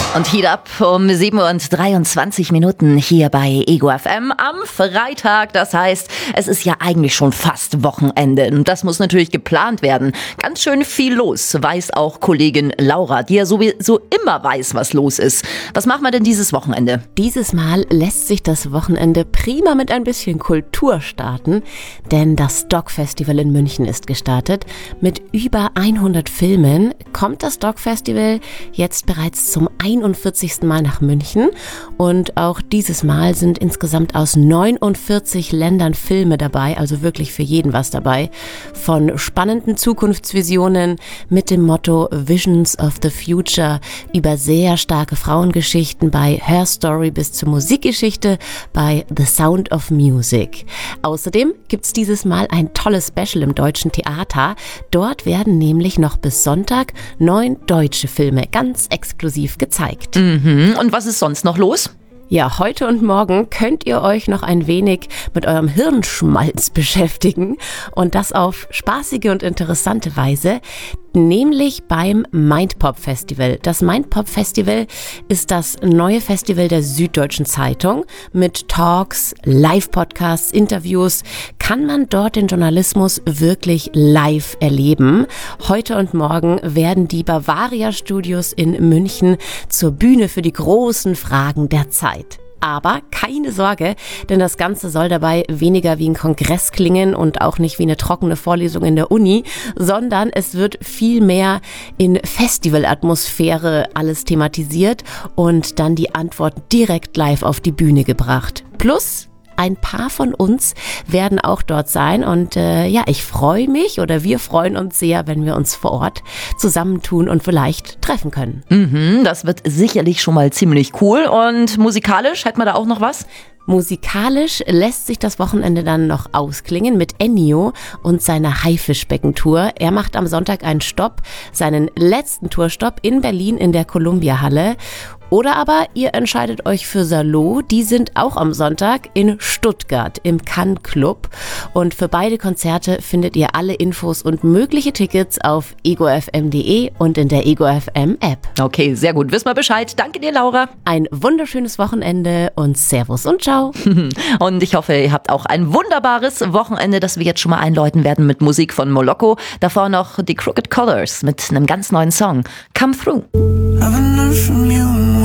Und Heat Up um 7:23 hier bei Ego FM am Freitag. Das heißt, es ist ja eigentlich schon fast Wochenende. Und das muss natürlich geplant werden. Ganz schön viel los, weiß auch Kollegin Laura, die ja sowieso immer weiß, was los ist. Was machen wir denn dieses Wochenende? Dieses Mal lässt sich das Wochenende prima mit ein bisschen Kultur starten, denn das Dog-Festival in München ist gestartet. Mit über 100 Filmen kommt das Dog-Festival jetzt bereits zum 41. Mal nach München und auch dieses Mal sind insgesamt aus 49 Ländern Filme dabei, also wirklich für jeden was dabei. Von spannenden Zukunftsvisionen mit dem Motto Visions of the Future über sehr starke Frauengeschichten bei Her Story bis zur Musikgeschichte bei The Sound of Music. Außerdem gibt's dieses Mal ein tolles Special im Deutschen Theater. Dort werden nämlich noch bis Sonntag 9 deutsche Filme ganz exklusiv gezeigt. Und was ist sonst noch los? Ja, heute und morgen könnt ihr euch noch ein wenig mit eurem Hirnschmalz beschäftigen und das auf spaßige und interessante Weise, nämlich beim Mindpop Festival. Das Mindpop Festival ist das neue Festival der Süddeutschen Zeitung. Mit Talks, Live-Podcasts, Interviews kann man dort den Journalismus wirklich live erleben. Heute und morgen werden die Bavaria Studios in München zur Bühne für die großen Fragen der Zeit. Aber keine Sorge, denn das Ganze soll dabei weniger wie ein Kongress klingen und auch nicht wie eine trockene Vorlesung in der Uni, sondern es wird viel mehr in Festivalatmosphäre alles thematisiert und dann die Antworten direkt live auf die Bühne gebracht. Plus ein paar von uns werden auch dort sein und ich freue mich oder wir freuen uns sehr, wenn wir uns vor Ort zusammentun und vielleicht treffen können. Das wird sicherlich schon mal ziemlich cool. Und musikalisch, hätten wir da auch noch was? Musikalisch lässt sich das Wochenende dann noch ausklingen mit Ennio und seiner Haifischbecken-Tour. Er macht am Sonntag einen Stopp, seinen letzten Tourstopp in Berlin in der Columbia-Halle. Oder aber ihr entscheidet euch für Salo, die sind auch am Sonntag in Stuttgart im Cannes Club. Und für beide Konzerte findet ihr alle Infos und mögliche Tickets auf egofm.de und in der Ego FM App. Okay, sehr gut. Wissen wir Bescheid. Danke dir, Laura. Ein wunderschönes Wochenende und Servus und Ciao. Und ich hoffe, ihr habt auch ein wunderbares Wochenende, das wir jetzt schon mal einläuten werden mit Musik von Moloko. Davor noch die Crooked Colors mit einem ganz neuen Song. Come Through. I've been from you.